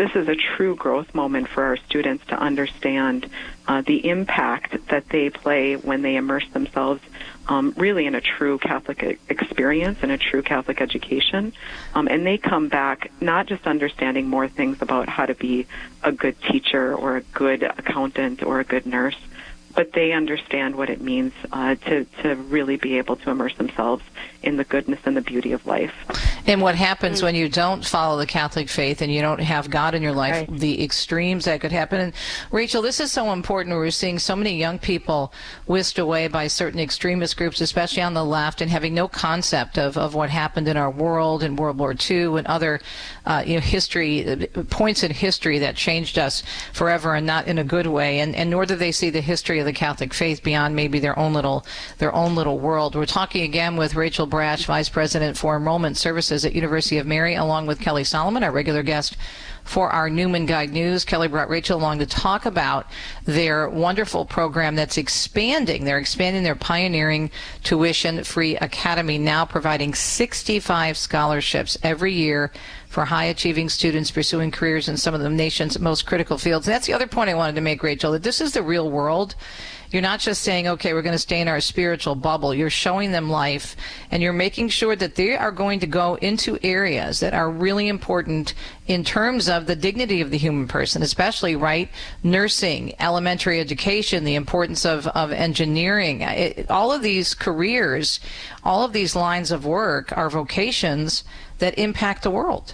this is a true growth moment for our students to understand the impact that they play when they immerse themselves really in a true Catholic experience and a true Catholic education. And they come back not just understanding more things about how to be a good teacher or a good accountant or a good nurse, but they understand what it means to really be able to immerse themselves in the goodness and the beauty of life. And what happens when you don't follow the Catholic faith and you don't have God in your life, right. The extremes that could happen. And Rachel, this is so important. We're seeing so many young people whisked away by certain extremist groups, especially on the left, and having no concept of what happened in our world in World War II and other history, points in history that changed us forever and not in a good way. And nor do they see the history of the Catholic faith beyond maybe their own little world. We're talking again with Rachel Brash, Vice President for Enrollment Services at University of Mary, along with Kelly Solomon, our regular guest for our Newman Guide News. Kelly brought Rachel along to talk about their wonderful program that's expanding. They're expanding their pioneering tuition-free academy, now providing 65 scholarships every year for high-achieving students pursuing careers in some of the nation's most critical fields. And that's the other point I wanted to make, Rachel, that this is the real world. You're not just saying, okay, we're going to stay in our spiritual bubble. You're showing them life, and you're making sure that they are going to go into areas that are really important in terms of the dignity of the human person, especially, right, nursing, elementary education, the importance of engineering. All of these careers, all of these lines of work are vocations that impact the world.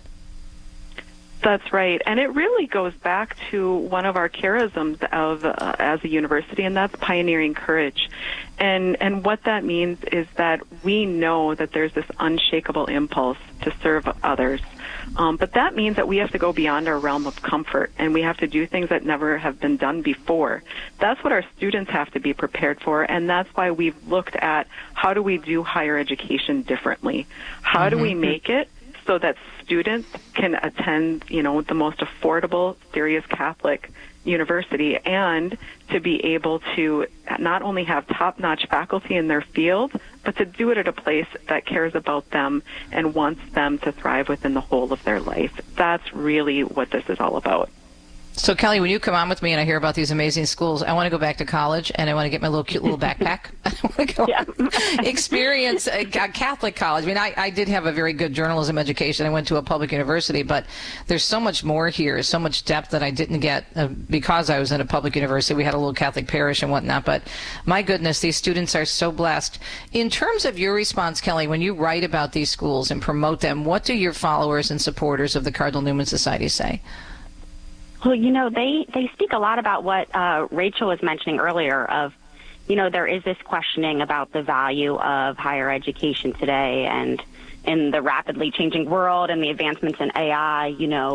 That's right, and it really goes back to one of our charisms of as a university, and that's pioneering courage. And what that means is that we know that there's this unshakable impulse to serve others. But that means that we have to go beyond our realm of comfort, and we have to do things that never have been done before. That's what our students have to be prepared for, and that's why we've looked at how do we do higher education differently? How do we make it so that students can attend, the most affordable, serious Catholic university, and to be able to not only have top-notch faculty in their field, but to do it at a place that cares about them and wants them to thrive within the whole of their life. That's really what this is all about. So, Kelly, when you come on with me and I hear about these amazing schools, I want to go back to college and I want to get my cute little backpack. I want to go experience a Catholic college. I mean, I did have a very good journalism education. I went to a public university, but there's so much more here, so much depth that I didn't get because I was in a public university. We had a little Catholic parish and whatnot, but my goodness, these students are so blessed. In terms of your response, Kelly, when you write about these schools and promote them, what do your followers and supporters of the Cardinal Newman Society say? Well, they speak a lot about what Rachel was mentioning earlier of, there is this questioning about the value of higher education today, and in the rapidly changing world and the advancements in AI,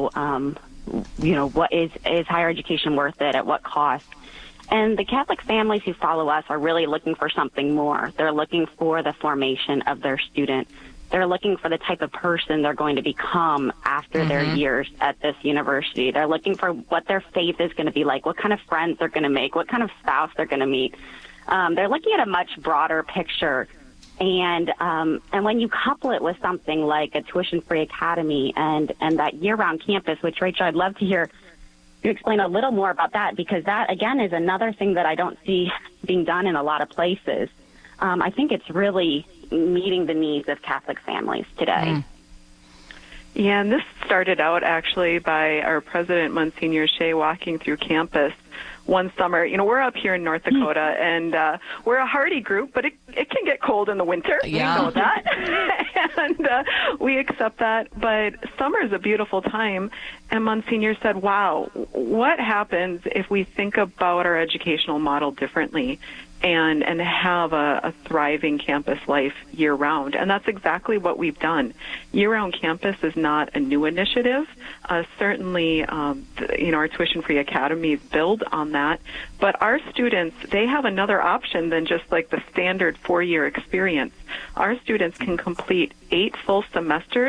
what is higher education worth it? At what cost? And the Catholic families who follow us are really looking for something more. They're looking for the formation of their student. They're looking for the type of person they're going to become after their years at this university. They're looking for what their faith is going to be like, what kind of friends they're going to make, what kind of spouse they're going to meet. They're looking at a much broader picture. And when you couple it with something like a tuition-free academy and that year-round campus, which, Rachel, I'd love to hear you explain a little more about that, because that, again, is another thing that I don't see being done in a lot of places. I think it's really meeting the needs of Catholic families today. Yeah, and this started out actually by our president, Monsignor Shea, walking through campus one summer. We're up here in North Dakota, and we're a hardy group, but it can get cold in the winter. Yeah. We know that. And we accept that. But summer is a beautiful time. And Monsignor said, wow, what happens if we think about our educational model differently and have a thriving campus life year-round? And that's exactly what we've done. Year-round campus is not a new initiative. Certainly, our tuition-free academies build on that. But our students, they have another option than just like the standard 4-year experience. Our students can complete 8 full semesters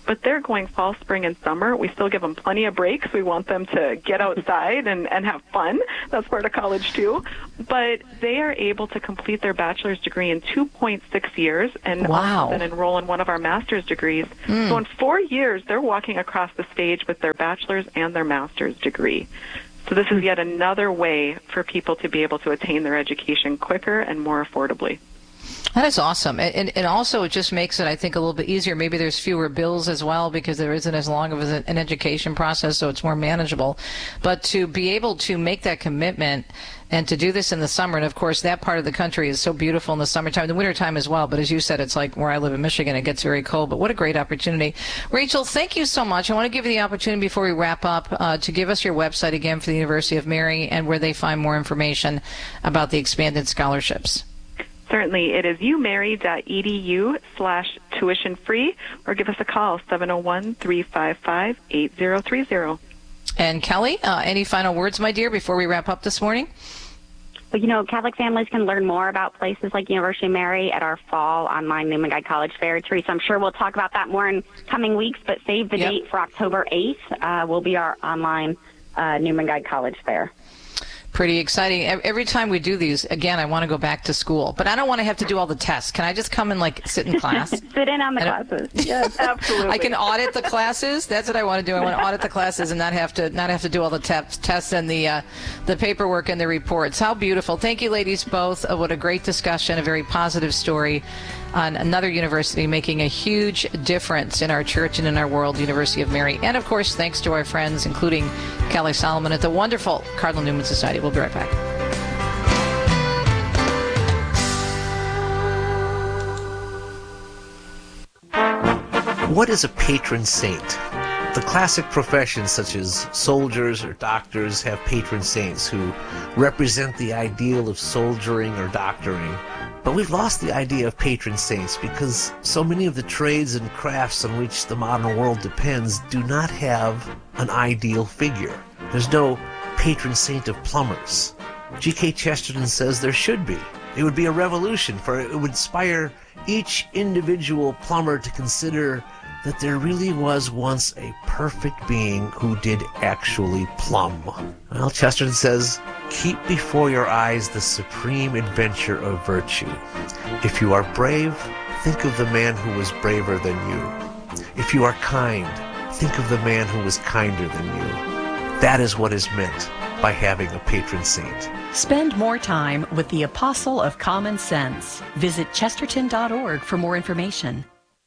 but they're going fall, spring, and summer. We still give them plenty of breaks. We want them to get outside and have fun. That's part of college, too. But they are able to complete their bachelor's degree in 2.6 years and then enroll in one of our master's degrees. So in 4 years, they're walking across the stage with their bachelor's and their master's degree. So this is yet another way for people to be able to attain their education quicker and more affordably. That is awesome. And also it just makes it, I think, a little bit easier. Maybe there's fewer bills as well because there isn't as long of an education process, so it's more manageable. But to be able to make that commitment and to do this in the summer, and of course that part of the country is so beautiful in the summertime, the wintertime as well, but as you said, it's like where I live in Michigan, it gets very cold, but what a great opportunity. Rachel, thank you so much. I want to give you the opportunity before we wrap up to give us your website again for the University of Mary and where they find more information about the expanded scholarships. Certainly. It is umary.edu/tuition free, or give us a call, 701-355-8030. And Kelly, any final words, my dear, before we wrap up this morning? Well, Catholic families can learn more about places like University of Mary at our fall online Newman Guide College Fair. Teresa, I'm sure we'll talk about that more in coming weeks, but save the date for October 8th will be our online Newman Guide College Fair. Pretty exciting. Every time we do these, again, I want to go back to school, but I don't want to have to do all the tests. Can I just come and sit in class? Sit in on the classes. Yes, absolutely. I can audit the classes. That's what I want to do. I want to audit the classes and not have to do all the tests and the paperwork and the reports. How beautiful. Thank you, ladies, both. What a great discussion, a very positive story on another university making a huge difference in our church and in our world, University of Mary. And, of course, thanks to our friends, including Kelly Solomon at the wonderful Cardinal Newman Society. We'll be right back. What is a patron saint? The classic professions such as soldiers or doctors have patron saints who represent the ideal of soldiering or doctoring. But we've lost the idea of patron saints because so many of the trades and crafts on which the modern world depends do not have an ideal figure. There's no patron saint of plumbers. G.K. Chesterton says there should be. It would be a revolution, for it would inspire each individual plumber to consider that there really was once a perfect being who did actually plumb. Well, Chesterton says, keep before your eyes the supreme adventure of virtue. If you are brave, think of the man who was braver than you. If you are kind, think of the man who was kinder than you. That is what is meant by having a patron saint. Spend more time with the Apostle of Common Sense. Visit chesterton.org for more information.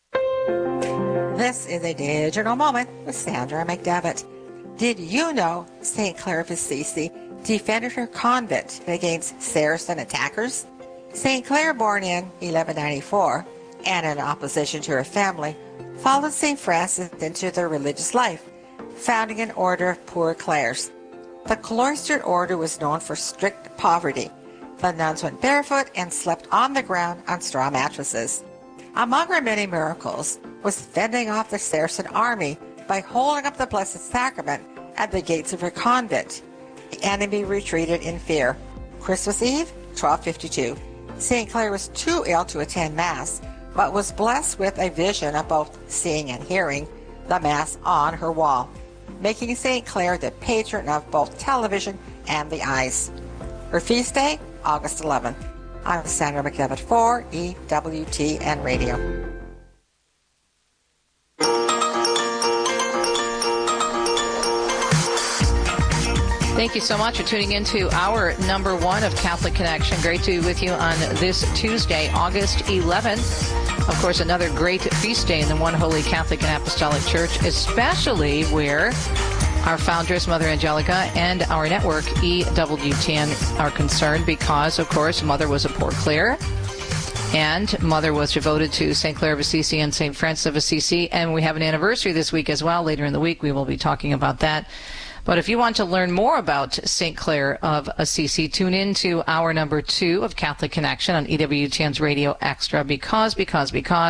This is a digital moment with Sandra McDevitt. Did you know St. Clare of Assisi defended her convent against Saracen attackers? St. Clare, born in 1194 and in opposition to her family, followed St. Francis into the religious life, founding an order of Poor Clares. The cloistered order was known for strict poverty. The nuns went barefoot and slept on the ground on straw mattresses. Among her many miracles was fending off the Saracen army by holding up the Blessed Sacrament at the gates of her convent. The enemy retreated in fear. Christmas Eve, 1252. St. Clare was too ill to attend Mass, but was blessed with a vision of both seeing and hearing the Mass on her wall, making St. Clare the patron of both television and the eyes. Her feast day, August 11th. I'm Sandra McDevitt for EWTN Radio. Thank you so much for tuning in to our number one of Catholic Connection. Great to be with you on this Tuesday, August 11th. Of course, another great feast day in the One Holy Catholic and Apostolic Church, especially where our foundress, Mother Angelica, and our network, EWTN, are concerned because, of course, Mother was a Poor Clare, and Mother was devoted to St. Clare of Assisi and St. Francis of Assisi, and we have an anniversary this week as well. Later in the week, we will be talking about that. But if you want to learn more about St. Clare of Assisi, tune in to our number 2 of Catholic Connection on EWTN's Radio Extra because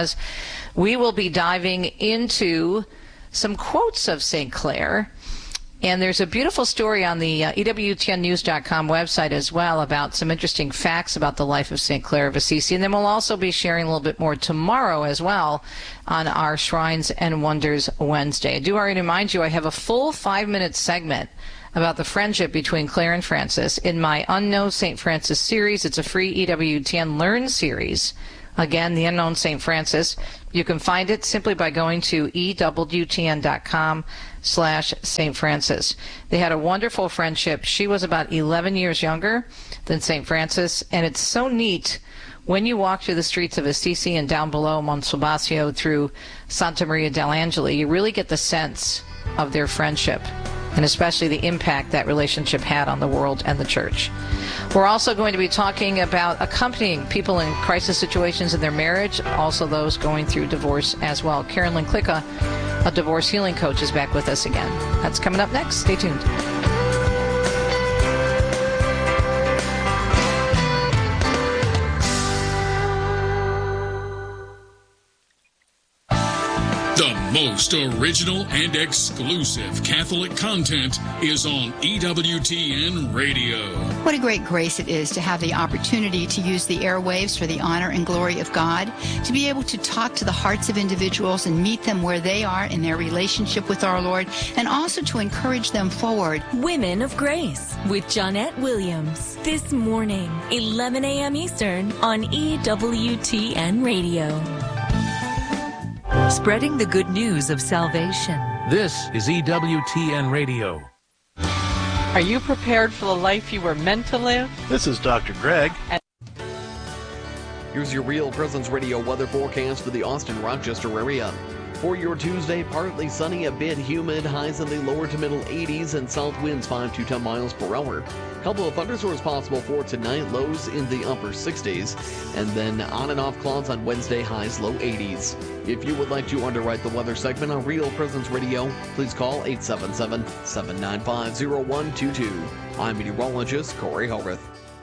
we will be diving into some quotes of St. Clare And there's a beautiful story on the EWTNnews.com website as well about some interesting facts about the life of St. Clare of Assisi. And then we'll also be sharing a little bit more tomorrow as well on our Shrines and Wonders Wednesday. I do already remind you I have a full 5-minute segment about the friendship between Clare and Francis in my Unknown St. Francis series. It's a free EWTN Learn series. Again, the Unknown St. Francis. You can find it simply by going to EWTN.com/St. Francis. They had a wonderful friendship. She was about 11 years younger than St. Francis, and it's so neat when you walk through the streets of Assisi and down below Monsalvatio through Santa Maria dell'Angeli, you really get the sense of their friendship, and especially the impact that relationship had on the world and the church. We're also going to be talking about accompanying people in crisis situations in their marriage, also those going through divorce as well. Karen Lynn Klicka, a divorce healing coach, is back with us again. That's coming up next. Stay tuned. The most original and exclusive Catholic content is on EWTN Radio. What a great grace it is to have the opportunity to use the airwaves for the honor and glory of God, to be able to talk to the hearts of individuals and meet them where they are in their relationship with our Lord, and also to encourage them forward. Women of Grace with Johnette Williams. This morning, 11 a.m. Eastern on EWTN Radio. Spreading the good news of salvation. This is EWTN Radio. Are you prepared for the life you were meant to live? This is Dr. Greg. Here's your Real Presence Radio weather forecast for the Austin-Rochester area. For your Tuesday, partly sunny, a bit humid, highs in the lower to middle 80s, and south winds 5 to 10 miles per hour. Couple of thunderstorms possible for tonight, lows in the upper 60s, and then on and off clouds on Wednesday, highs low 80s. If you would like to underwrite the weather segment on Real Presence Radio, please call 877-795-0122. I'm meteorologist Corey Hobarth.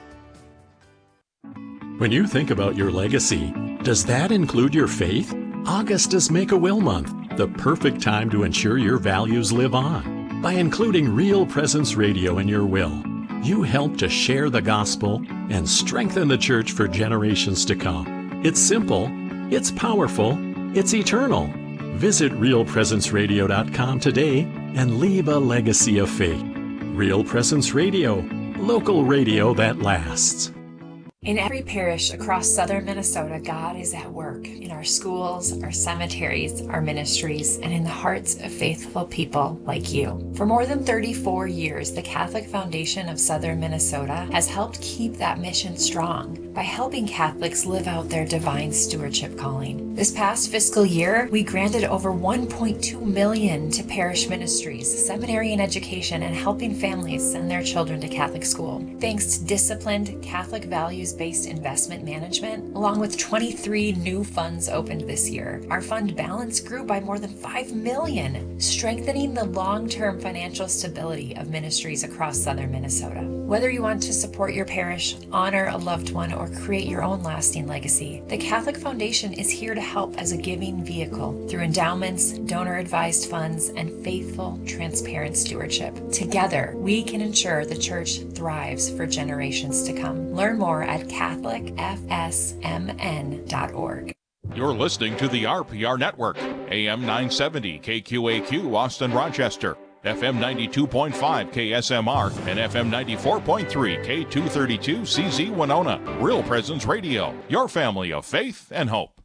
When you think about your legacy, does that include your faith? August is Make-A-Will Month, the perfect time to ensure your values live on. By including Real Presence Radio in your will, you help to share the gospel and strengthen the church for generations to come. It's simple, it's powerful, it's eternal. Visit realpresenceradio.com today and leave a legacy of faith. Real Presence Radio, local radio that lasts. In every parish across southern Minnesota, God is at work in our schools, our cemeteries, our ministries, and in the hearts of faithful people like you. For more than 34 years, the Catholic Foundation of Southern Minnesota has helped keep that mission strong by helping Catholics live out their divine stewardship calling. This past fiscal year, we granted over $1.2 million to parish ministries, seminary and education, and helping families send their children to Catholic school. Thanks to disciplined Catholic values-based investment management, along with 23 new funds opened this year, our fund balance grew by more than $5 million, strengthening the long-term financial stability of ministries across southern Minnesota. Whether you want to support your parish, honor a loved one, or create your own lasting legacy, the Catholic Foundation is here to help as a giving vehicle through endowments, donor-advised funds, and faithful, transparent stewardship. Together, we can ensure the church thrives for generations to come. Learn more at CatholicFSMN.org. You're listening to the RPR Network, AM 970 KQAQ Austin Rochester, FM 92.5 KSMR, and FM 94.3 K232 CZ Winona. Real Presence Radio, your family of faith and hope.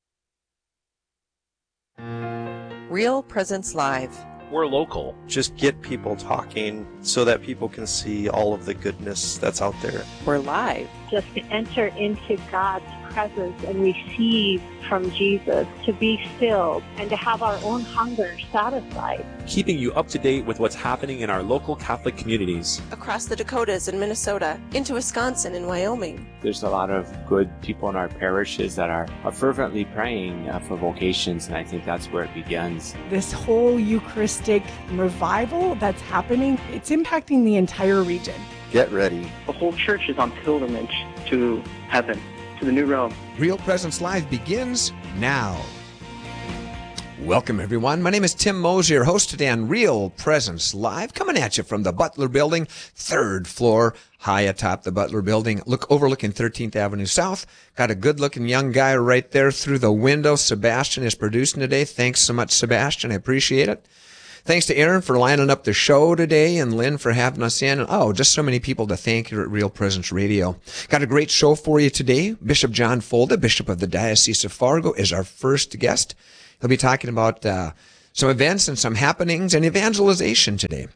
Real Presence Live. We're local. Just get people talking so that people can see all of the goodness that's out there. We're live. Just to enter into God's presence and receive from Jesus, to be filled and to have our own hunger satisfied. Keeping you up to date with what's happening in our local Catholic communities. Across the Dakotas and Minnesota, into Wisconsin and Wyoming. There's a lot of good people in our parishes that are fervently praying for vocations, and I think that's where it begins. This whole Eucharistic revival that's happening, it's impacting the entire region. Get ready. The whole church is on pilgrimage to heaven, to the new realm. Real Presence Live begins now. Welcome, everyone. My name is Tim Mosier, host today on Real Presence Live, coming at you from the Butler Building, 3rd floor, high atop the Butler Building, overlooking 13th Avenue South. Got a good-looking young guy right there through the window. Sebastian is producing today. Thanks so much, Sebastian. I appreciate it. Thanks to Aaron for lining up the show today, and Lynn for having us in. And just so many people to thank here at Real Presence Radio. Got a great show for you today. Bishop John Folda, Bishop of the Diocese of Fargo, is our first guest. He'll be talking about some events and some happenings and evangelization today.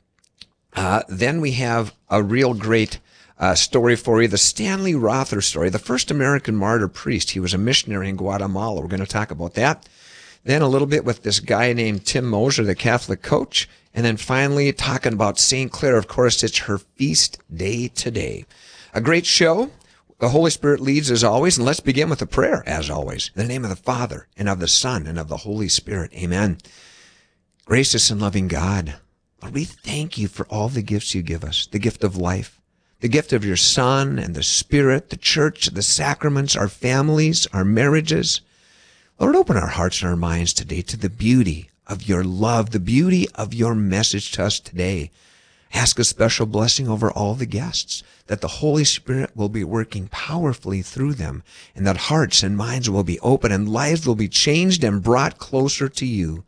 Then we have a real great story for you, the Stanley Rother story, the first American martyr priest. He was a missionary in Guatemala. We're going to talk about that. Then a little bit with this guy named Tim Mosier, the Catholic coach. And then finally talking about St. Clair. Of course, it's her feast day today. A great show. The Holy Spirit leads as always, and let's begin with a prayer as always. In the name of the Father, and of the Son, and of the Holy Spirit. Amen. Gracious and loving God, Lord, we thank you for all the gifts you give us, the gift of life, the gift of your Son and the Spirit, the church, the sacraments, our families, our marriages. Lord, open our hearts and our minds today to the beauty of your love, the beauty of your message to us today. Ask a special blessing over all the guests, that the Holy Spirit will be working powerfully through them, and that hearts and minds will be open and lives will be changed and brought closer to you.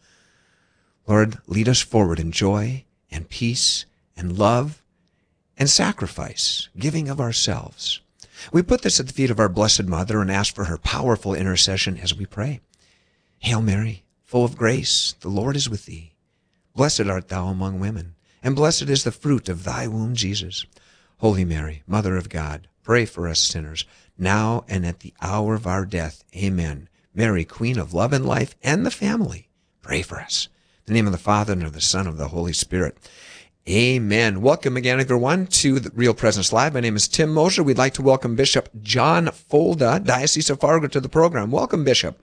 Lord, lead us forward in joy and peace and love and sacrifice, giving of ourselves. We put this at the feet of our Blessed Mother and ask for her powerful intercession as we pray. Hail Mary, full of grace, the Lord is with thee. Blessed art thou among women, and blessed is the fruit of thy womb, Jesus. Holy Mary, Mother of God, pray for us sinners, now and at the hour of our death. Amen. Mary, Queen of love and life and the family, pray for us. In the name of the Father, and of the Son, and of the Holy Spirit. Amen. Welcome again, everyone, to the Real Presence Live. My name is Tim Mosier. We'd like to welcome Bishop John Folda, Diocese of Fargo, to the program. Welcome, Bishop.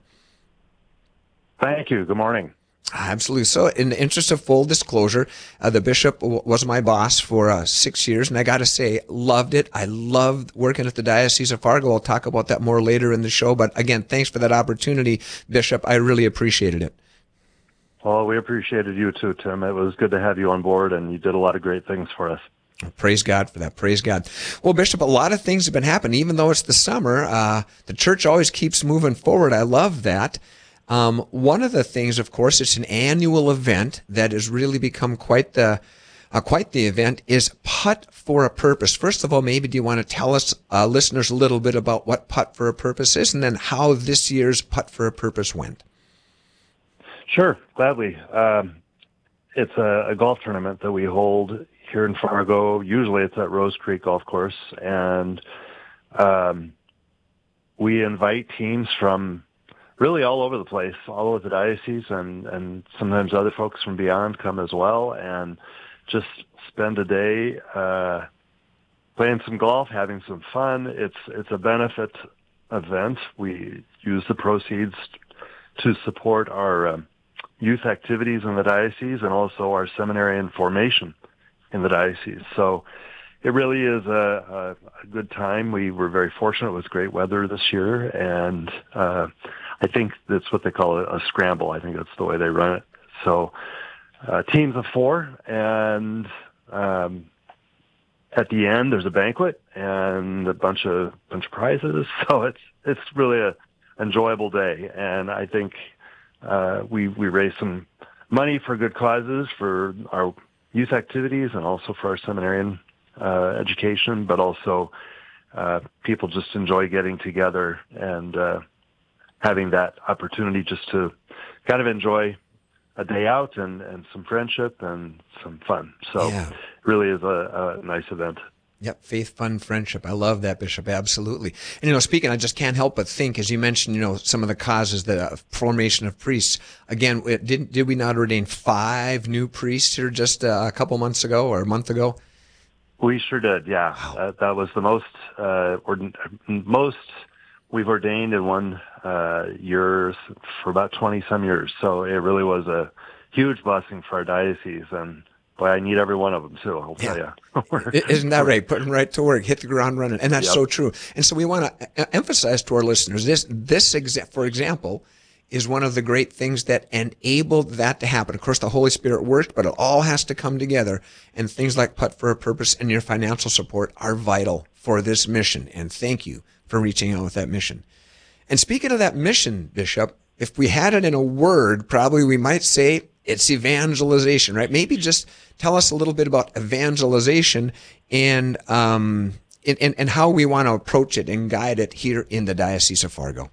Thank you. Good morning. Absolutely. So in the interest of full disclosure, the bishop was my boss for 6 years, and I got to say, loved it. I loved working at the Diocese of Fargo. I'll talk about that more later in the show. But again, thanks for that opportunity, Bishop. I really appreciated it. Well, we appreciated you too, Tim. It was good to have you on board, and you did a lot of great things for us. Praise God for that. Praise God. Well, Bishop, a lot of things have been happening. Even though it's the summer, the church always keeps moving forward. I love that. One of the things, of course, it's an annual event that has really become quite the event, is Putt for a Purpose. First of all, maybe do you want to tell us, listeners, a little bit about what Putt for a Purpose is, and then how this year's Putt for a Purpose went? Sure, gladly. It's a golf tournament that we hold here in Fargo. Usually it's at Rose Creek Golf Course, and we invite teams from really all over the place, all over the diocese, and sometimes other folks from beyond come as well, and just spend a day playing some golf, having some fun. It's a benefit event. We use the proceeds to support our youth activities in the diocese and also our seminarian formation in the diocese. So it really is a good time. We were very fortunate. It was great weather this year, and I think that's what they call a scramble. I think that's the way they run it. So teams of 4, and at the end there's a banquet and a bunch of prizes. So it's really a enjoyable day, and I think we raise some money for good causes for our youth activities and also for our seminarian education, but also people just enjoy getting together and having that opportunity just to kind of enjoy a day out and some friendship and some fun. So it really is a nice event. Yep, faith, fun, friendship. I love that, Bishop, absolutely. And, speaking, I just can't help but think, as you mentioned, some of the causes, the formation of priests. Again, did we not ordain 5 new priests here just a couple months ago or a month ago? We sure did, yeah. Wow. That was the most we've ordained in one year for about 20-some years. So it really was a huge blessing for our diocese, and boy, I need every one of them too, I'll tell you. Isn't that right? Put them right to work, hit the ground running. And that's so true. And so we want to emphasize to our listeners, this for example, is one of the great things that enabled that to happen. Of course, the Holy Spirit worked, but it all has to come together. And things like Putt for a Purpose and your financial support are vital for this mission. And thank you for reaching out with that mission. And speaking of that mission, Bishop, if we had it in a word, probably we might say it's evangelization, right? Maybe just tell us a little bit about evangelization and how we want to approach it and guide it here in the Diocese of Fargo.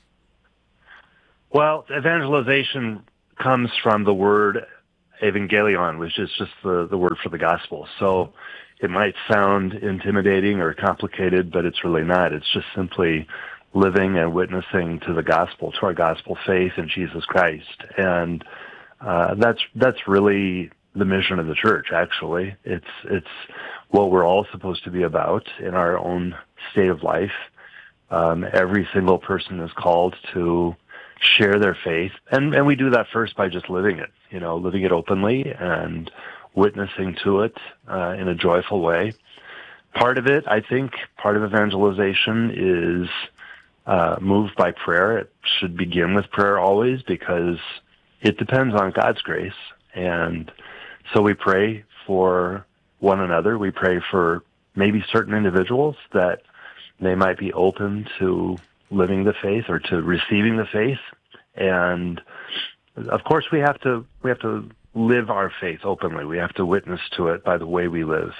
Well, evangelization comes from the word evangelion, which is just the word for the gospel. So it might sound intimidating or complicated, but it's really not. It's just simply living and witnessing to the gospel, to our gospel faith in Jesus Christ. And that's really the mission of the church, actually. It's what we're all supposed to be about in our own state of life. Every single person is called to share their faith, and we do that first by just living it, living it openly and witnessing to it in a joyful way. Part of it, I think, part of evangelization is moved by prayer. It should begin with prayer always, because it depends on God's grace. And so we pray for one another. We pray for maybe certain individuals that they might be open to living the faith or to receiving the faith. And of course we have to live our faith openly. We have to witness to it by the way we live.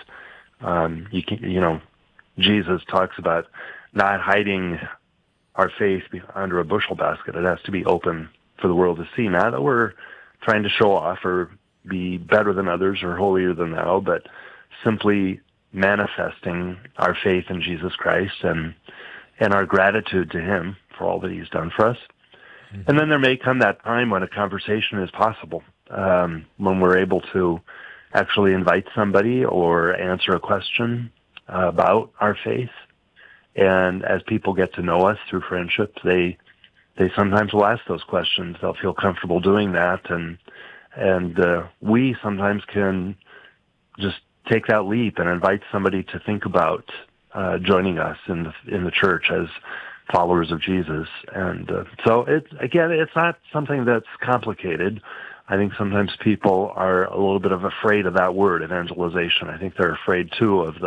Jesus talks about not hiding our faith under a bushel basket. It has to be open for the world to see. Not that we're trying to show off or be better than others or holier than thou, but simply manifesting our faith in Jesus Christ and our gratitude to him for all that he's done for us. Mm-hmm. And then there may come that time when a conversation is possible, when we're able to actually invite somebody or answer a question about our faith. And as people get to know us through friendship, they sometimes will ask those questions. They'll feel comfortable doing that, and we sometimes can just take that leap and invite somebody to think about joining us in the church as followers of Jesus. And so it's not something that's complicated. I think sometimes people are a little bit afraid of that word, evangelization. I think they're afraid too of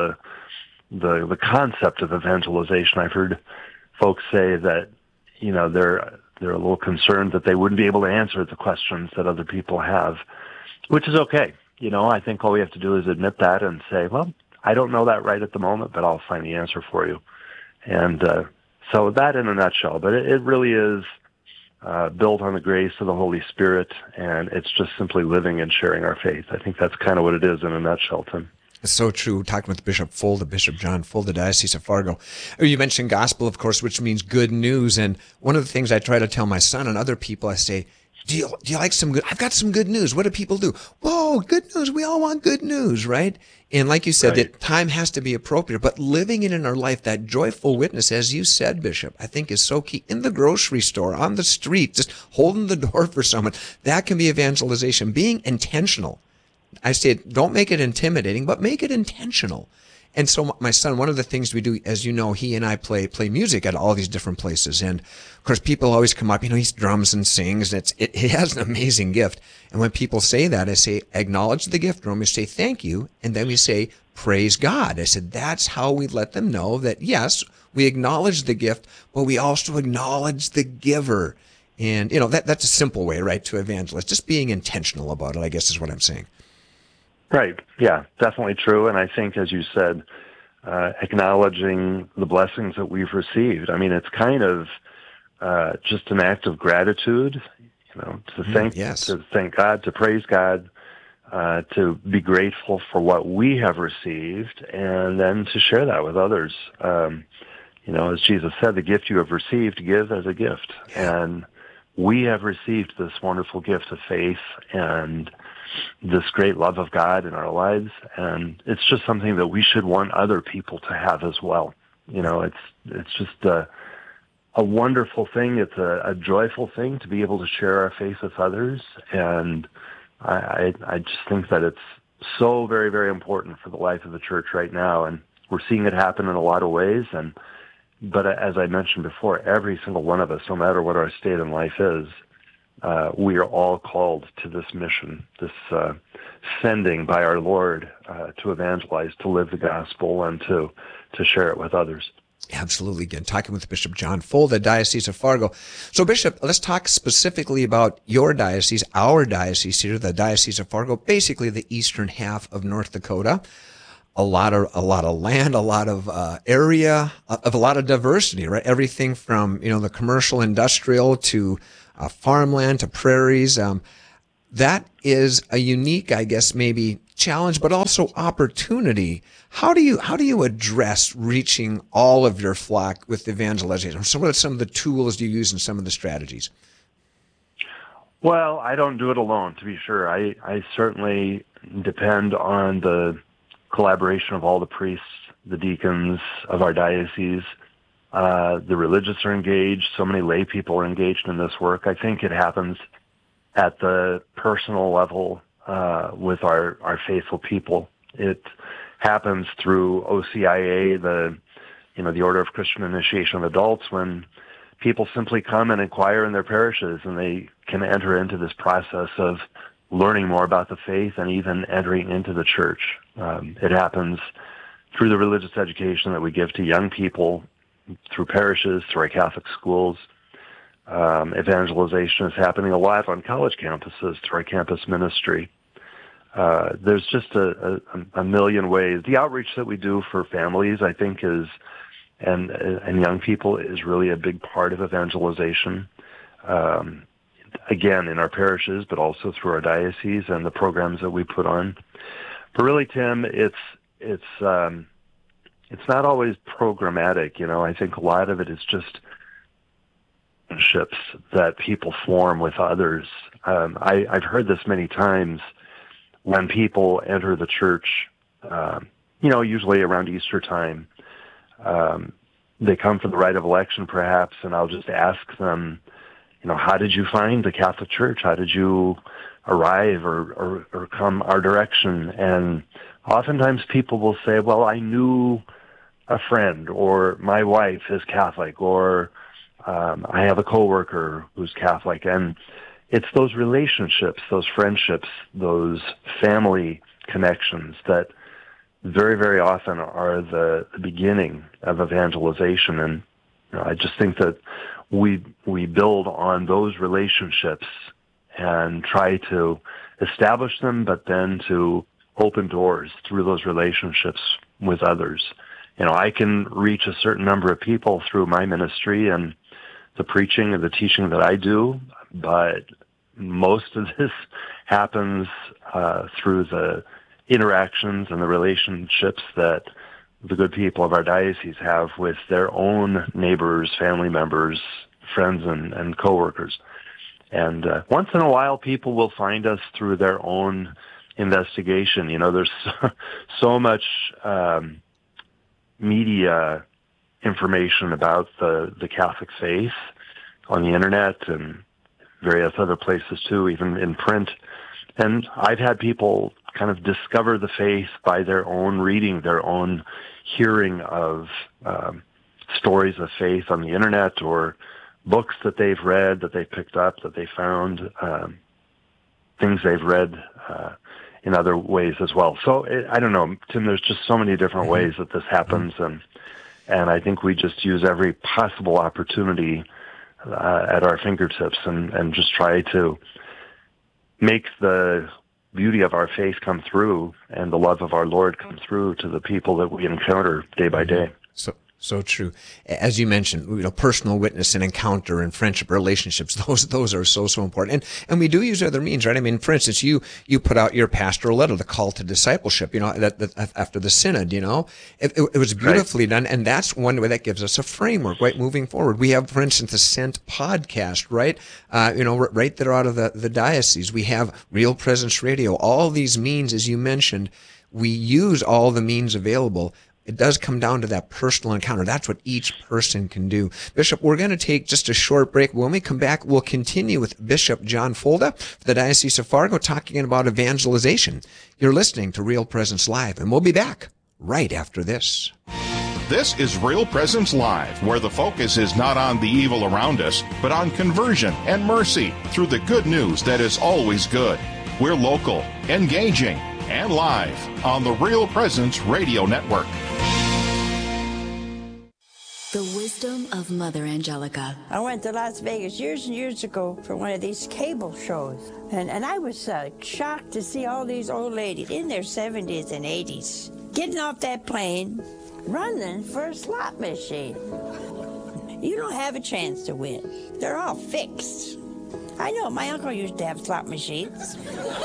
the concept of evangelization. I've heard folks say that they're a little concerned that they wouldn't be able to answer the questions that other people have, which is okay. I think all we have to do is admit that and say, well, I don't know that right at the moment, but I'll find the answer for you. And so that in a nutshell, but it really is built on the grace of the Holy Spirit, and it's just simply living and sharing our faith. I think that's kind of what it is in a nutshell, Tim. It's so true. Talking with Bishop John Full, the Diocese of Fargo. You mentioned gospel, of course, which means good news. And one of the things I try to tell my son and other people, I say, do you like some good? I've got some good news. What do people do? Whoa, good news. We all want good news, right? And like you said, right, that time has to be appropriate, but living it in our life, that joyful witness, as you said, Bishop, I think is so key. In the grocery store, on the street, just holding the door for someone, that can be evangelization. Being intentional. I say, don't make it intimidating, but make it intentional. And so my son, one of the things we do, as you know, he and I play music at all these different places. And of course, people always come up, he drums and sings. He has an amazing gift. And when people say that, I say, acknowledge the gift, and we say thank you. And then we say, praise God. I said, that's how we let them know that, yes, we acknowledge the gift, but we also acknowledge the giver. And, that's a simple way, right, to evangelize. Just being intentional about it, I guess, is what I'm saying. Right. Yeah, definitely true. And I think, as you said, acknowledging the blessings that we've received. I mean, it's kind of just an act of gratitude, to thank God, to praise God, to be grateful for what we have received, and then to share that with others. As Jesus said, the gift you have received, give as a gift. And we have received this wonderful gift of faith and this great love of God in our lives, and it's just something that we should want other people to have as well. It's just a wonderful thing. It's a joyful thing to be able to share our faith with others, and I just think that it's so very, very important for the life of the church right now, and we're seeing it happen in a lot of ways. And But as I mentioned before, every single one of us, no matter what our state in life is, we are all called to this mission, this sending by our Lord to evangelize, to live the gospel, and to share it with others. Absolutely. Again, talking with Bishop John Fulda, Diocese of Fargo. So, Bishop, let's talk specifically about your diocese, our diocese here, the Diocese of Fargo, basically the eastern half of North Dakota. A lot of land, a lot of area, of a lot of diversity, right? Everything from, the commercial, industrial to farmland to prairies. That is a unique, I guess, maybe challenge, but also opportunity. How do you address reaching all of your flock with evangelization? What are some of the tools you use and some of the strategies? Well, I don't do it alone, to be sure. I certainly depend on the collaboration of all the priests, the deacons of our diocese. The religious are engaged. So many lay people are engaged in this work. I think it happens at the personal level with our faithful people. It happens through OCIA, the Order of Christian Initiation of Adults, when people simply come and inquire in their parishes, and they can enter into this process of learning more about the faith and even entering into the church. It happens through the religious education that we give to young people, through parishes, through our Catholic schools. Evangelization is happening a lot on college campuses through our campus ministry. There's just a million ways. The outreach that we do for families, I think, and young people is really a big part of evangelization. Again, in our parishes, but also through our diocese and the programs that we put on. But really, Tim, it's not always programmatic. I think a lot of it is just relationships that people form with others. I've heard this many times when people enter the church, usually around Easter time. They come for the rite of election, perhaps, and I'll just ask them, how did you find the Catholic Church? How did you arrive or come our direction? And oftentimes people will say, well, I knew a friend, or my wife is Catholic, or I have a coworker who's Catholic. And it's those relationships, those friendships, those family connections that very, very often are the beginning of evangelization. And I just think that we build on those relationships and try to establish them, but then to open doors through those relationships with others. I can reach a certain number of people through my ministry and the preaching and the teaching that I do, but most of this happens through the interactions and the relationships that the good people of our diocese have with their own neighbors, family members, friends, and coworkers. And once in a while, people will find us through their own investigation. There's so much media information about the Catholic faith on the internet and various other places too, even in print. And I've had people kind of discover the faith by their own reading, their own hearing of stories of faith on the internet, or books that they've read, that they picked up, that they found, things they've read in other ways as well. So I don't know, Tim, there's just so many different ways that this happens, and I think we just use every possible opportunity at our fingertips and just try to make the beauty of our faith come through and the love of our Lord come through to the people that we encounter day by day. So true. As you mentioned, personal witness and encounter and friendship relationships, those are so important. And we do use other means, right? I mean, for instance, you put out your pastoral letter, the call to discipleship, that after the synod, it was beautifully done. And that's one way that gives us a framework, right? Moving forward. We have, for instance, the Sent podcast, right? Right there out of the diocese. We have Real Presence Radio, all these means, as you mentioned, we use all the means available. It does come down to that personal encounter. That's what each person can do. Bishop, we're going to take just a short break. When we come back, we'll continue with Bishop John Fulda for the Diocese of Fargo, talking about evangelization. You're listening to Real Presence Live, and we'll be back right after this. This is Real Presence Live, where the focus is not on the evil around us, but on conversion and mercy through the good news that is always good. We're local, engaging, and live on the Real Presence Radio Network. The wisdom of Mother Angelica. I went to Las Vegas years and years ago for one of these cable shows, and I was shocked to see all these old ladies in their 70s and 80s getting off that plane, running for a slot machine. You don't have a chance to win. They're all fixed. I know, my uncle used to have slot machines.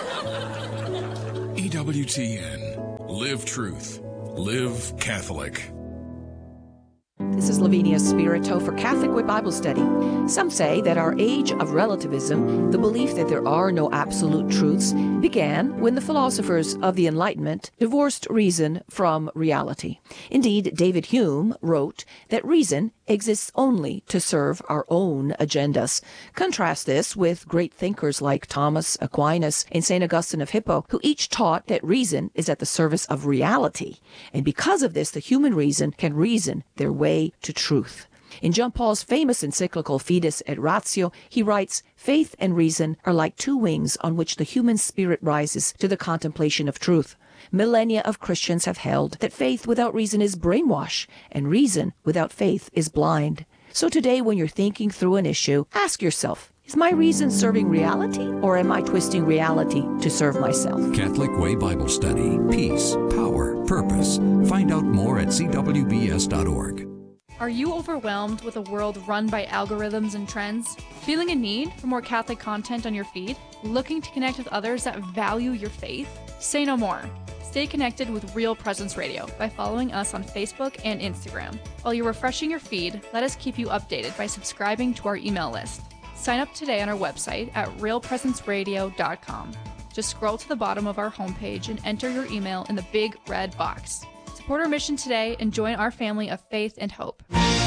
EWTN. Live truth. Live Catholic. This is Lavinia Spirito for Catholic Way Bible Study. Some say that our age of relativism, the belief that there are no absolute truths, began when the philosophers of the Enlightenment divorced reason from reality. Indeed, David Hume wrote that reason exists only to serve our own agendas. Contrast this with great thinkers like Thomas Aquinas and St. Augustine of Hippo, who each taught that reason is at the service of reality. And because of this, the human reason can reason their way to truth. In John Paul's famous encyclical Fides et Ratio, he writes, "Faith and reason are like two wings on which the human spirit rises to the contemplation of truth. Millennia of Christians have held that faith without reason is brainwash, and reason without faith is blind. So today, when you're thinking through an issue, ask yourself, is my reason serving reality, or am I twisting reality to serve myself?" Catholic Way Bible Study. Peace, power, purpose. Find out more at cwbs.org. Are you overwhelmed with a world run by algorithms and trends? Feeling a need for more Catholic content on your feed? Looking to connect with others that value your faith? Say no more. Stay connected with Real Presence Radio by following us on Facebook and Instagram. While you're refreshing your feed, let us keep you updated by subscribing to our email list. Sign up today on our website at realpresenceradio.com. Just scroll to the bottom of our homepage and enter your email in the big red box. Support our mission today and join our family of faith and hope.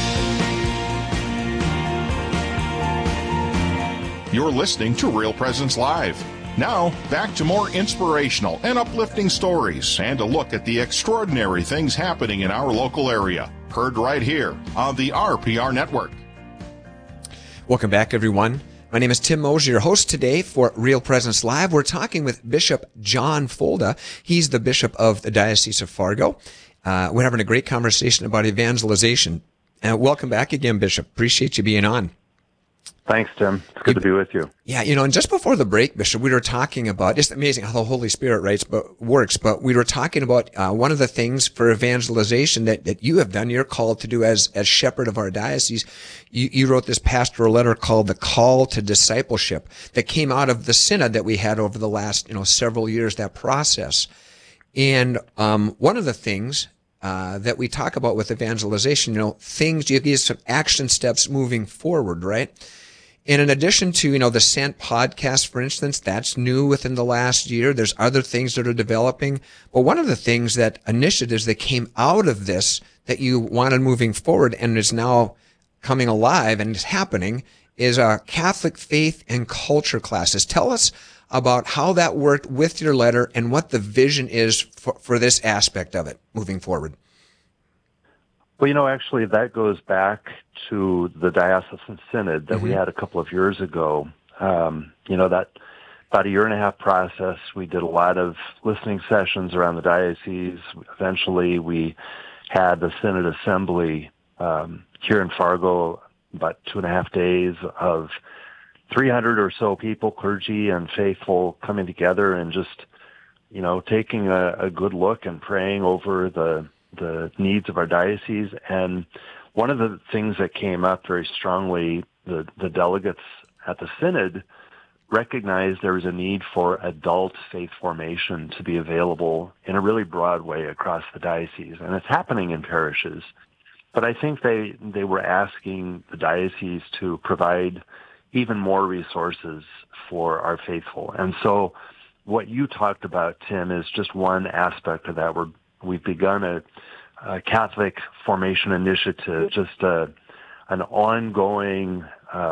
You're listening to Real Presence Live. Now, back to more inspirational and uplifting stories and a look at the extraordinary things happening in our local area. Heard right here on the RPR Network. Welcome back, everyone. My name is Tim Mosier, your host today for Real Presence Live. We're talking with Bishop John Folda. He's the Bishop of the Diocese of Fargo. We're having a great conversation about evangelization. Welcome back again, Bishop. Appreciate you being on. Thanks, Tim. It's good to be with you. Yeah, and just before the break, Bishop, we were talking about, it's amazing how the Holy Spirit works, but we were talking about one of the things for evangelization that you have done, you're called to do as shepherd of our diocese. You wrote this pastoral letter called The Call to Discipleship that came out of the synod that we had over the last, several years, that process. And one of the things that we talk about with evangelization, things, you give some action steps moving forward, right? And in addition to, the Sent podcast, for instance, that's new within the last year. There's other things that are developing. But one of the things initiatives that came out of this that you wanted moving forward and is now coming alive and is happening is Catholic faith and culture classes. Tell us about how that worked with your letter and what the vision is for this aspect of it moving forward. Well, actually, that goes back to the Diocesan Synod that we had a couple of years ago. That about a year-and-a-half process, we did a lot of listening sessions around the diocese. Eventually, we had the Synod Assembly here in Fargo, about 2.5 days of 300 or so people, clergy and faithful, coming together and just, taking a good look and praying over the needs of our diocese. And one of the things that came up very strongly, the delegates at the Synod recognized there was a need for adult faith formation to be available in a really broad way across the diocese. And it's happening in parishes. But I think they were asking the diocese to provide even more resources for our faithful. And so what you talked about, Tim, is just one aspect of that. We've begun a Catholic formation initiative, just an ongoing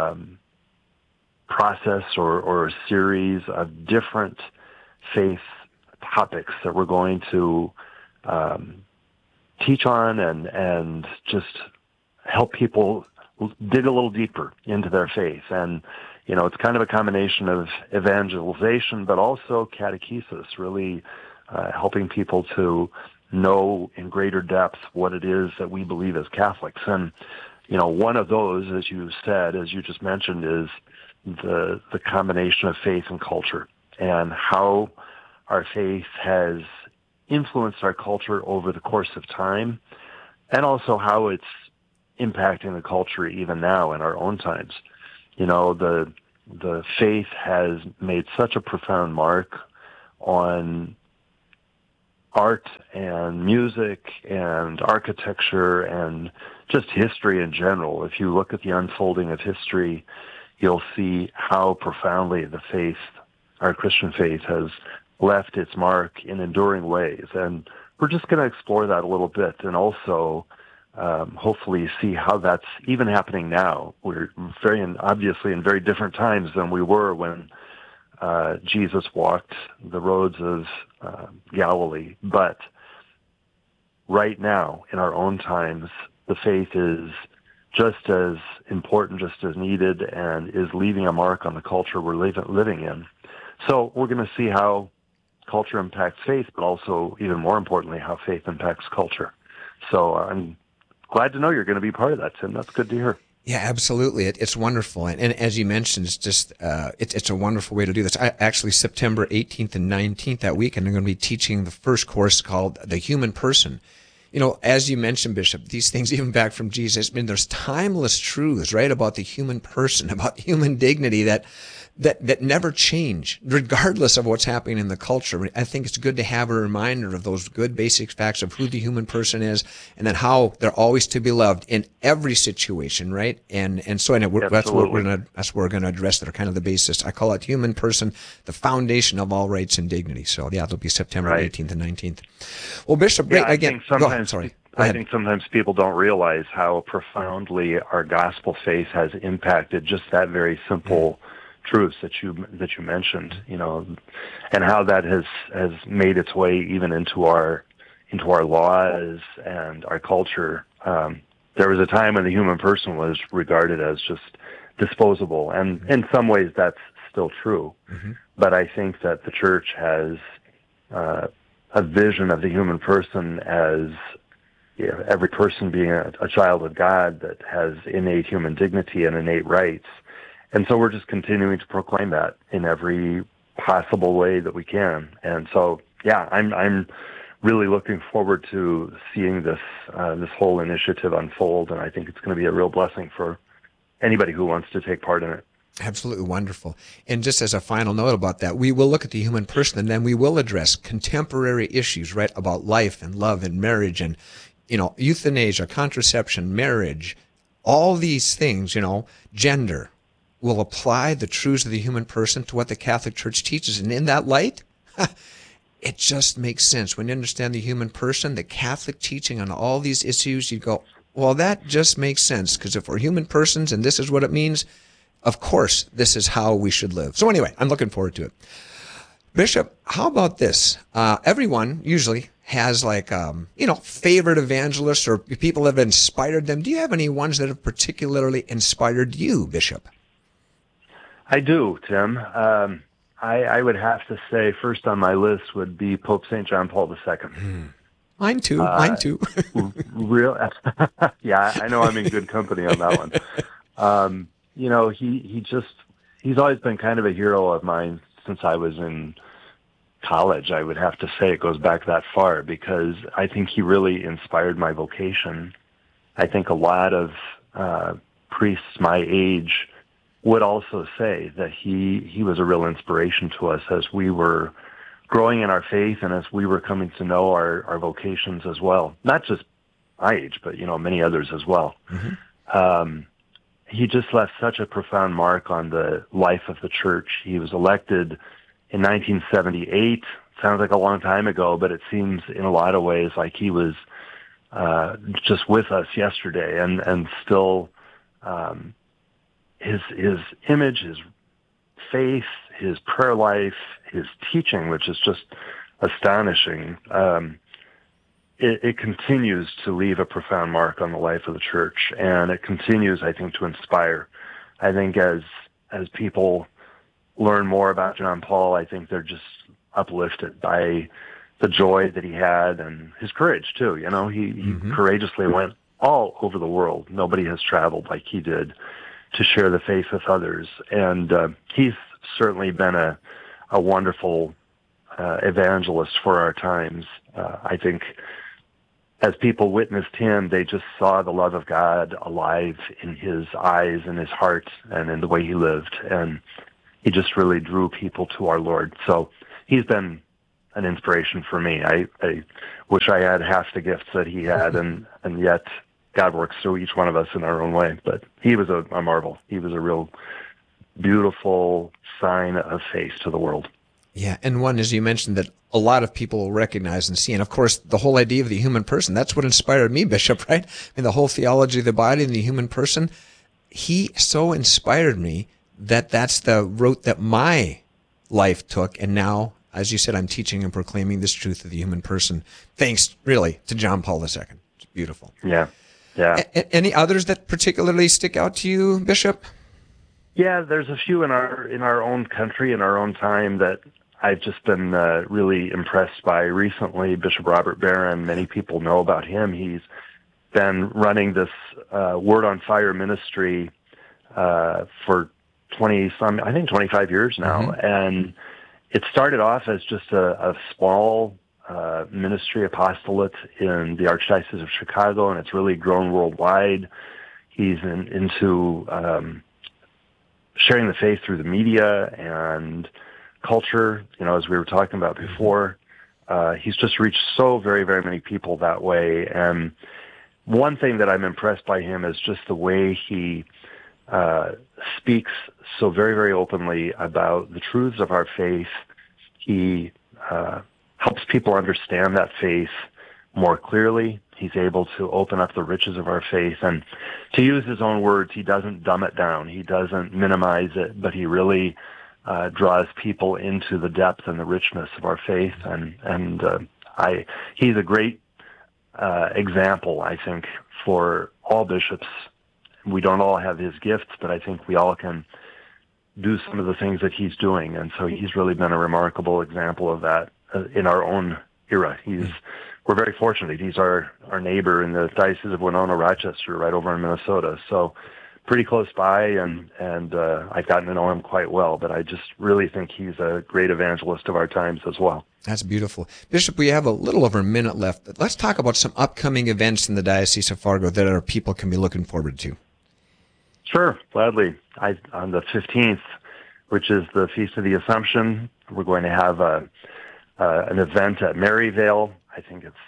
process or a series of different faith topics that we're going to teach on and just help people dig a little deeper into their faith. And, it's kind of a combination of evangelization, but also catechesis, really helping people to know in greater depth what it is that we believe as Catholics. And, one of those, as you said, as you just mentioned, is the combination of faith and culture, and how our faith has influenced our culture over the course of time, and also how it's impacting the culture even now in our own times. The faith has made such a profound mark on art and music and architecture and just history in general. If you look at the unfolding of history, you'll see how profoundly the faith, our Christian faith, has left its mark in enduring ways. And we're just going to explore that a little bit, and also hopefully see how that's even happening now. We're obviously in very different times than we were when Jesus walked the roads of Galilee. But right now, in our own times, the faith is just as important, just as needed, and is leaving a mark on the culture we're living in. So we're going to see how culture impacts faith, but also, even more importantly, how faith impacts culture. So I'm glad to know you're going to be part of that, Tim. That's good to hear. Yeah, absolutely. It's wonderful. And as you mentioned, it's just, it's a wonderful way to do this. Actually, September 18th and 19th that weekend, I'm going to be teaching the first course called The Human Person. As you mentioned, Bishop, these things, even back from Jesus, there's timeless truths, right, about the human person, about human dignity that never change, regardless of what's happening in the culture. I think it's good to have a reminder of those good basic facts of who the human person is, and then how they're always to be loved in every situation, right? And so that's what we're going to address. That are kind of the basis. I call it human person, the foundation of all rights and dignity. So yeah, it'll be September 18th and 19th. Well, Bishop, great again. I think sometimes people don't realize how profoundly our gospel faith has impacted just that very simple truths that you mentioned, and how that has made its way even into our laws and our culture. There was a time when the human person was regarded as just disposable, and in some ways that's still true. Mm-hmm. But I think that the church has a vision of the human person as every person being a child of God that has innate human dignity and innate rights. And so we're just continuing to proclaim that in every possible way that we can. And so, yeah, I'm really looking forward to seeing this whole initiative unfold, and I think it's going to be a real blessing for anybody who wants to take part in it. Absolutely wonderful. And just as a final note about that, we will look at the human person, and then we will address contemporary issues, right, about life and love and marriage and, euthanasia, contraception, marriage, all these things, gender. Will apply the truths of the human person to what the Catholic Church teaches. And in that light, it just makes sense. When you understand the human person, the Catholic teaching on all these issues, you go, well, that just makes sense. Because if we're human persons and this is what it means, of course, this is how we should live. So anyway, I'm looking forward to it. Bishop, how about this? Everyone usually has favorite evangelists or people that have inspired them. Do you have any ones that have particularly inspired you, Bishop? I do, Tim. I would have to say first on my list would be Pope St. John Paul II. Mine too. Mine too. Real? Yeah, I know I'm in good company on that one. He's always been kind of a hero of mine since I was in college. I would have to say it goes back that far, because I think he really inspired my vocation. I think a lot of priests my age would also say that he was a real inspiration to us as we were growing in our faith and as we were coming to know our vocations as well. Not just my age, but, many others as well. Mm-hmm. He just left such a profound mark on the life of the church. He was elected in 1978. Sounds like a long time ago, but it seems in a lot of ways like he was just with us yesterday, and still his image, his faith, his prayer life, his teaching, which is just astonishing, it continues to leave a profound mark on the life of the church, and it continues, I think, to inspire. I think as people learn more about John Paul, I think they're just uplifted by the joy that he had and his courage too. You know, he courageously went all over the world. Nobody has traveled like he did to share the faith with others, and he's certainly been a wonderful evangelist for our times. I think as people witnessed him, they just saw the love of God alive in his eyes and his heart and in the way he lived, and he just really drew people to our Lord. So he's been an inspiration for me. I wish I had half the gifts that he had, and yet God works through each one of us in our own way. But he was a marvel. He was a real beautiful sign of faith to the world. Yeah, and one, as you mentioned, that a lot of people will recognize and see. And, of course, the whole idea of the human person, that's what inspired me, Bishop, right? I mean, the whole theology of the body and the human person, he so inspired me that's the route that my life took. And now, as you said, I'm teaching and proclaiming this truth of the human person, thanks, really, to John Paul II. It's beautiful. Yeah, yeah. Any others that particularly stick out to you, Bishop? Yeah, there's a few in our own country, in our own time, that I've just been really impressed by recently. Bishop Robert Barron, many people know about him. He's been running this Word on Fire ministry for 25 years now. And it started off as just a small ministry apostolate in the Archdiocese of Chicago, and it's really grown worldwide. He's into sharing the faith through the media and culture, you know, as we were talking about before. He's just reached so very, very many people that way. And one thing that I'm impressed by him is just the way he speaks so very, very openly about the truths of our faith. He helps people understand that faith more clearly. He's able to open up the riches of our faith. And to use his own words, he doesn't dumb it down. He doesn't minimize it, but he really draws people into the depth and the richness of our faith. And he's a great example, I think, for all bishops. We don't all have his gifts, but I think we all can do some of the things that he's doing. And so he's really been a remarkable example of that in our own era. We're very fortunate. He's our neighbor in the Diocese of Winona, Rochester, right over in Minnesota. So pretty close by, and I've gotten to know him quite well, but I just really think he's a great evangelist of our times as well. That's beautiful. Bishop, we have a little over a minute left. Let's talk about some upcoming events in the Diocese of Fargo that our people can be looking forward to. Sure, gladly. On the 15th, which is the Feast of the Assumption, we're going to have an event at Maryvale. I think it's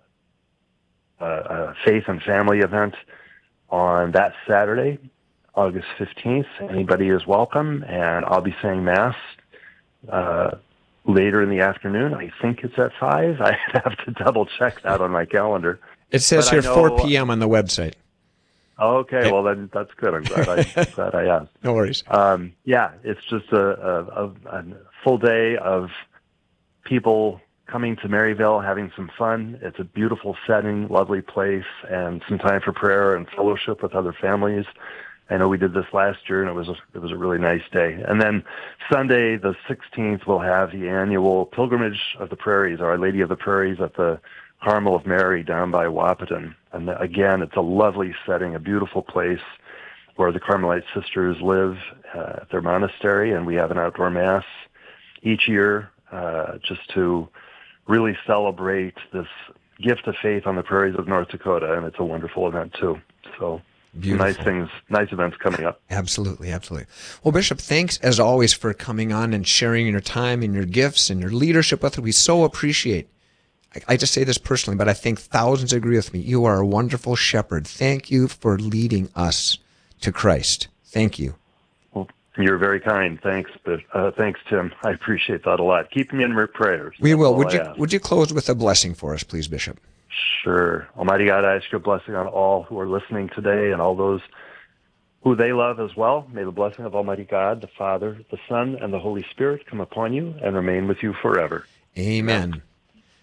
a faith and family event on that Saturday, August 15th. Anybody is welcome, and I'll be saying Mass later in the afternoon. I think it's at 5. I have to double-check that on my calendar. It says here 4 p.m. on the website. Okay, well, then that's good. I'm glad I asked. No worries. Yeah, it's just a full day of people coming to Maryvale, having some fun. It's a beautiful setting, lovely place, and some time for prayer and fellowship with other families. I know we did this last year, and it was a really nice day. And then Sunday, the 16th, we'll have the annual Pilgrimage of the Prairies, Our Lady of the Prairies at the Carmel of Mary down by Wahpeton. And again, it's a lovely setting, a beautiful place where the Carmelite sisters live at their monastery, and we have an outdoor Mass each year just to really celebrate this gift of faith on the prairies of North Dakota, and it's a wonderful event too. So beautiful. Nice events coming up. Absolutely, absolutely. Well, Bishop, thanks as always for coming on and sharing your time and your gifts and your leadership with us. We so appreciate. I just say this personally, but I think thousands agree with me. You are a wonderful shepherd. Thank you for leading us to Christ. Thank you. Well, you're very kind. Thanks, thanks, Tim. I appreciate that a lot. Keep me in your prayers. We will. Would you close with a blessing for us, please, Bishop? Sure. Almighty God, I ask your blessing on all who are listening today and all those who they love as well. May the blessing of Almighty God, the Father, the Son, and the Holy Spirit come upon you and remain with you forever. Amen.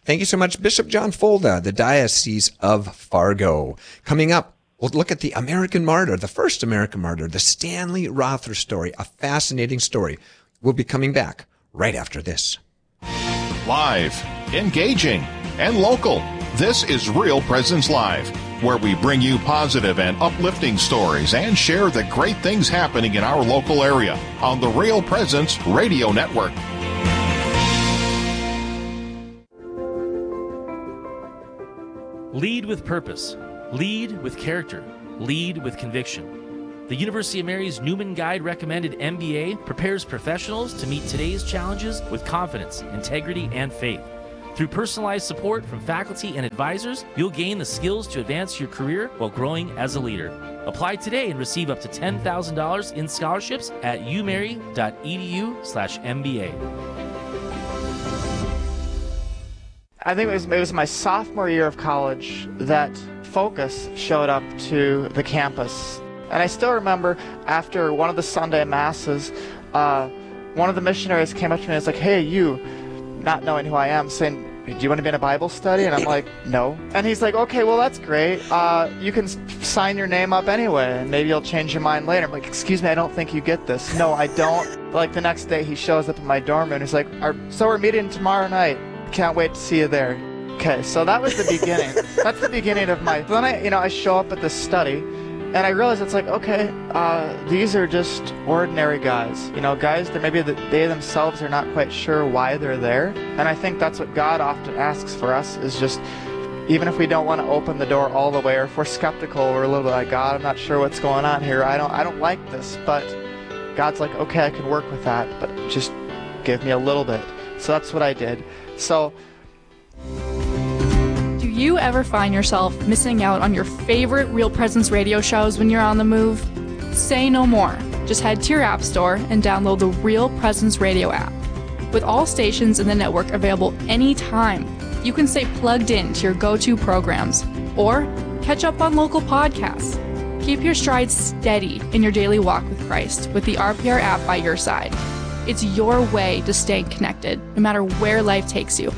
Thank you so much, Bishop John Folda, the Diocese of Fargo. Coming up, we'll look at the American martyr, the first American martyr, the Stanley Rother story, a fascinating story. We'll be coming back right after this. Live, engaging, and local. This is Real Presence Live, where we bring you positive and uplifting stories and share the great things happening in our local area on the Real Presence Radio Network. Lead with purpose. Lead with character. Lead with conviction. The University of Mary's Newman Guide recommended MBA prepares professionals to meet today's challenges with confidence, integrity, and faith. Through personalized support from faculty and advisors, you'll gain the skills to advance your career while growing as a leader. Apply today and receive up to $10,000 in scholarships at umary.edu/MBA. I think it was my sophomore year of college that Focus showed up to the campus. And I still remember after one of the Sunday masses, one of the missionaries came up to me and was like, "Hey, you," not knowing who I am, saying, "Do you want to be in a Bible study?" And I'm like, "No." And he's like, "Okay, well, that's great. You can sign your name up anyway, and maybe you'll change your mind later." I'm like, "Excuse me, I don't think you get this." "No, I don't." Like the next day, he shows up in my dorm room, and he's like, "So we're meeting tomorrow night. Can't wait to see you there." Okay, so that was the beginning. That's the beginning of my... Then I show up at this study, and I realize it's like, okay, these are just ordinary guys. Guys that maybe they themselves are not quite sure why they're there. And I think that's what God often asks for us, is just, even if we don't want to open the door all the way, or if we're skeptical, we're a little bit like, "God, I'm not sure what's going on here. I don't like this." But God's like, "Okay, I can work with that, but just give me a little bit." So that's what I did. So... Do you ever find yourself missing out on your favorite Real Presence radio shows when you're on the move? Say no more. Just head to your app store and download the Real Presence Radio app. With all stations in the network available anytime, you can stay plugged in to your go-to programs or catch up on local podcasts. Keep your stride steady in your daily walk with Christ with the RPR app by your side. It's your way to stay connected, no matter where life takes you.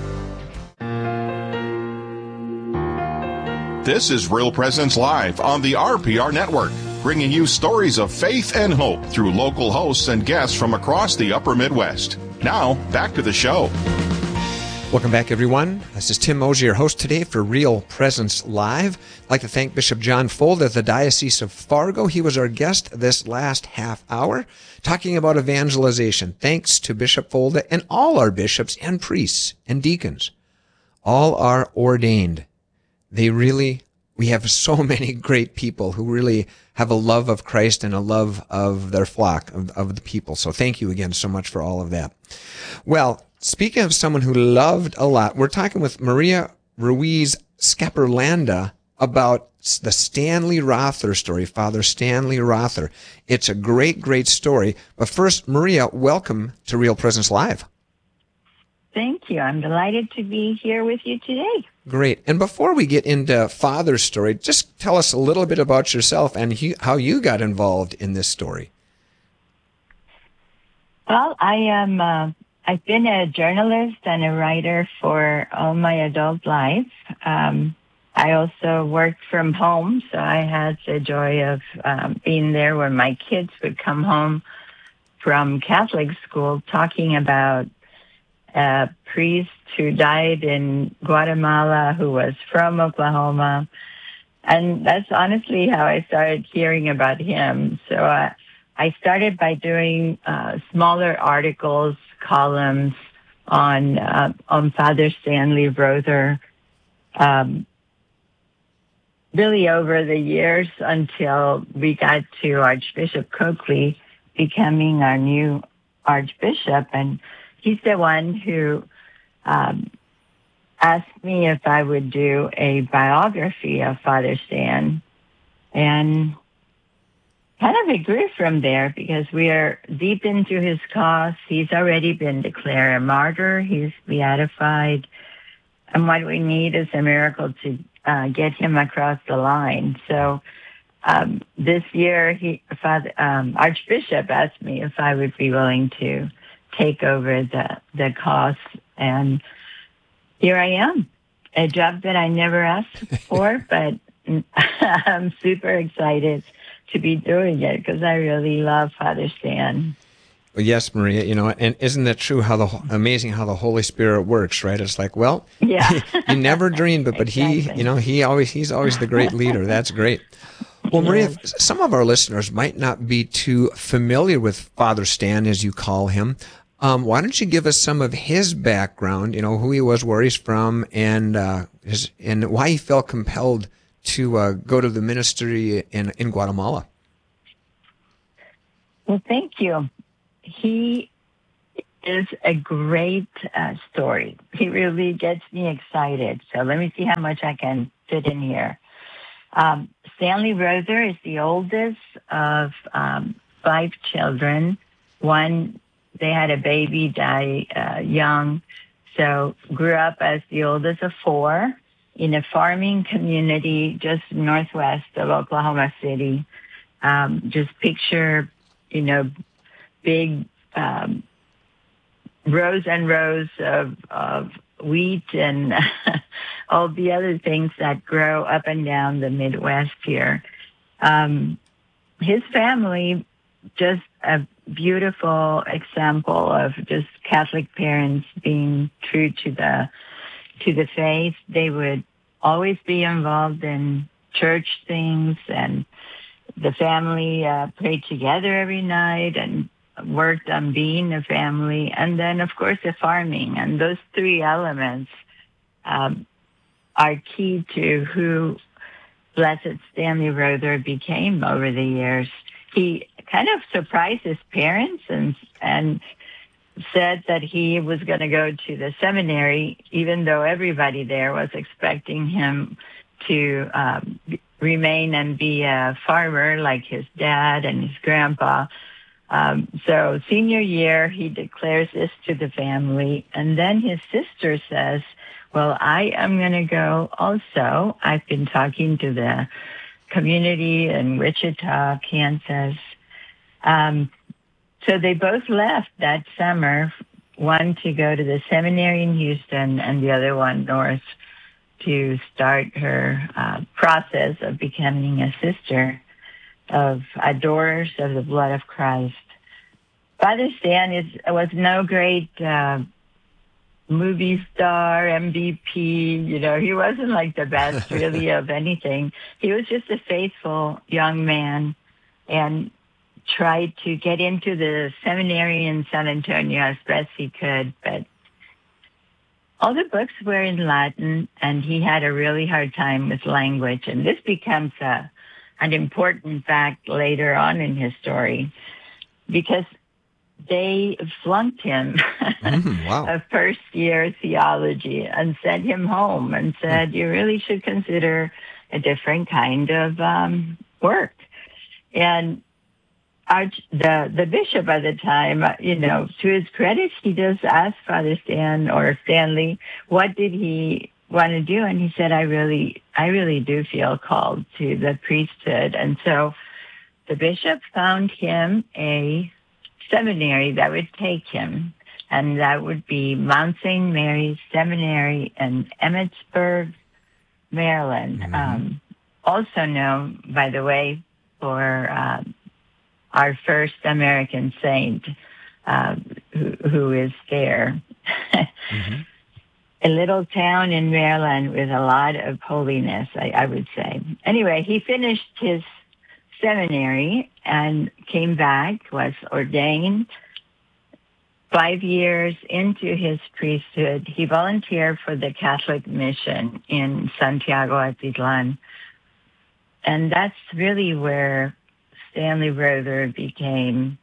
This is Real Presence Live on the RPR Network, bringing you stories of faith and hope through local hosts and guests from across the upper Midwest. Now, back to the show. Welcome back, everyone. This is Tim Mosier, host today for Real Presence Live. I'd like to thank Bishop John Folda of the Diocese of Fargo. He was our guest this last half hour, talking about evangelization. Thanks to Bishop Folda and all our bishops and priests and deacons. All are ordained. We have so many great people who really have a love of Christ and a love of their flock, of the people. So thank you again so much for all of that. Well, speaking of someone who loved a lot, we're talking with Maria Ruiz Scaperlanda about the Stanley Rother story, Father Stanley Rother. It's a great, great story. But first, Maria, welcome to Real Presence Live. Thank you. I'm delighted to be here with you today. Great. And before we get into Father's story, just tell us a little bit about yourself and how you got involved in this story. Well, I've been a journalist and a writer for all my adult life. I also worked from home, so I had the joy of being there when my kids would come home from Catholic school talking about a priest who died in Guatemala who was from Oklahoma. And that's honestly how I started hearing about him. So I started by doing smaller articles, columns on Father Stanley Rother, really over the years until we got to Archbishop Coakley becoming our new Archbishop. And he's the one who asked me if I would do a biography of Father Stan, and kind of grew from there because we are deep into his cause. He's already been declared a martyr. He's beatified. And what we need is a miracle to get him across the line. So this year, Archbishop asked me if I would be willing to take over the cause, and here I am. A job that I never asked for, but I'm super excited to be doing it because I really love Father Stan. Well, yes, Maria, and isn't that true amazing how the Holy Spirit works, right? It's like, well, yeah. you never dreamed it, but exactly. he's always the great leader. That's great. Well, Maria, some of our listeners might not be too familiar with Father Stan, as you call him. Why don't you give us some of his background, who he was, where he's from, and why he felt compelled to go to the ministry in Guatemala? Well, thank you. He is a great story. He really gets me excited. So let me see how much I can fit in here. Stanley Rother is the oldest of 5 children. They had a baby die young, so grew up as the oldest of 4 in a farming community just northwest of Oklahoma City. Just picture, big rows and rows of wheat and all the other things that grow up and down the Midwest here. His family, just a beautiful example of just Catholic parents being true to the faith. They would always be involved in church things, and the family prayed together every night and worked on being a family. And then, of course, the farming. And those 3 elements are key to who Blessed Stanley Rother became over the years. He kind of surprised his parents and said that he was going to go to the seminary, even though everybody there was expecting him to remain and be a farmer like his dad and his grandpa. So senior year, he declares this to the family. And then his sister says, well, I am going to go also. I've been talking to the community in Wichita, Kansas. So they both left that summer, one to go to the seminary in Houston and the other one north to start her process of becoming a sister of Adorers of the Blood of Christ. Father Stan was no great movie star, MVP, he wasn't like the best really of anything. He was just a faithful young man and tried to get into the seminary in San Antonio as best he could, but all the books were in Latin, and he had a really hard time with language. And this becomes an important fact later on in his story, because they flunked him a first-year theology and sent him home and said, you really should consider a different kind of work. And the bishop at the time, to his credit, he just asked Father Stan or Stanley, what did he want to do? And he said, I really do feel called to the priesthood. And so the bishop found him a seminary that would take him, and that would be Mount St. Mary's Seminary in Emmitsburg, Maryland. Also known, by the way, for our first American saint who is there. A little town in Maryland with a lot of holiness, I would say. Anyway, he finished his seminary and came back, was ordained. 5 years into his priesthood, he volunteered for the Catholic mission in Santiago Atitlan. And that's really where Stanley Rother became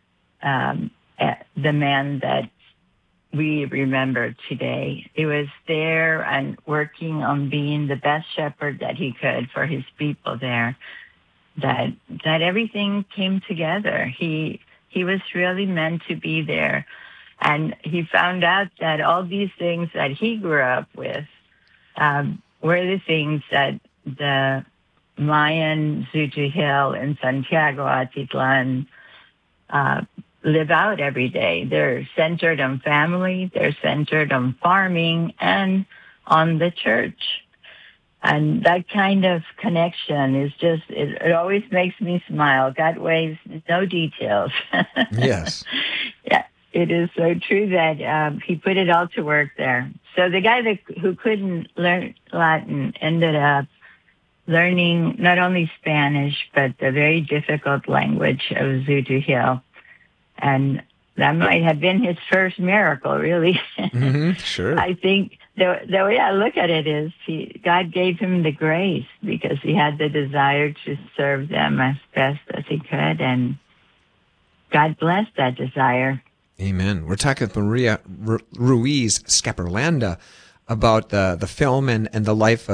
the man that we remember today. He was there and working on being the best shepherd that he could for his people there. That everything came together. He was really meant to be there. And he found out that all these things that he grew up with were the things that the Mayan Zujihil in Santiago Atitlan live out every day. They're centered on family, they're centered on farming, and on the church. And that kind of connection is just, it always makes me smile. God weighs no details. Yes. Yeah, it is so true that he put it all to work there. So the guy who couldn't learn Latin ended up learning not only Spanish, but the very difficult language of Zutu-Hill. And that might have been his first miracle, really. Mm-hmm, sure. I think the way I look at it is God gave him the grace because he had the desire to serve them as best as he could, and God blessed that desire. Amen. We're talking with Maria Ruiz Scaparlanda about the film and the life